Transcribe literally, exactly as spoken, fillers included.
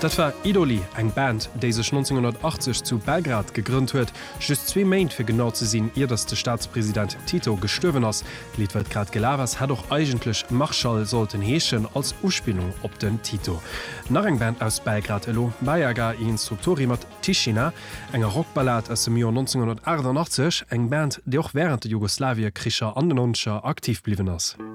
Dat war Idoli, eng Band, déi sech neunzehnhundertachtzig zu Belgrad gegrünnt huet, just zwei Meint fir genau ze sinn, ihr dass der Staatspräsident Tito gestürwen ass. Lied wat grad gelawers hat doch eigentlich Marschall sollten heeschen als Uspielung op den Tito. Nach eng Band aus Belgrad elo, Bajaga i Instruktori mat Tischina, enger Rockballad aus dem Jahr neunzehnhundertachtundachtzig, eng Band, die auch während der Jugoslawie Krischer an den Nonscher aktiv blieben ass.